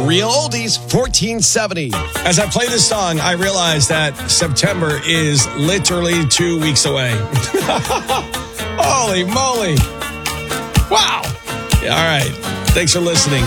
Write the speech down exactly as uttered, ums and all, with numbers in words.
Real Oldies, fourteen seventy. As I play this song, I realize that September is literally two weeks away. Holy moly. Wow. All right. Thanks for listening.